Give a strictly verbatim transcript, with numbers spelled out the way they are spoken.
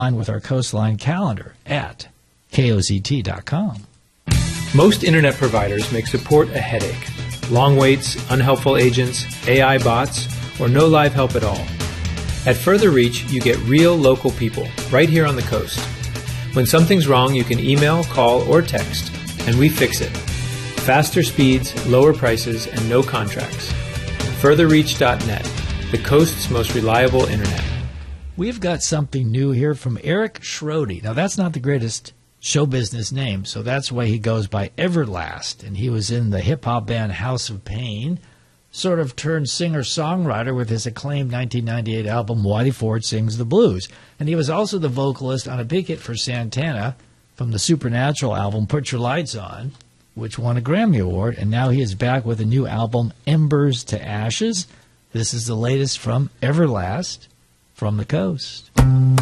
with our Coastline calendar at K O Z T dot com. Most internet providers make support a headache. Long waits, unhelpful agents, A I bots, or no live help at all. At Further Reach, you get real local people right here on the coast. When something's wrong, you can email, call, or text, and we fix it. Faster speeds, lower prices, and no contracts. further reach dot net, the coast's most reliable internet. We've got something new here from Eric Schrody. Now, that's not the greatest show business name, so that's why he goes by Everlast. And he was in the hip-hop band House of Pain, sort of turned singer-songwriter with his acclaimed nineteen ninety-eight album Whitey Ford Sings the Blues. And he was also the vocalist on a big hit for Santana from the Supernatural album Put Your Lights On, which won a Grammy Award. And now he is back with a new album, Embers to Ashes. This is the latest from Everlast from the coast.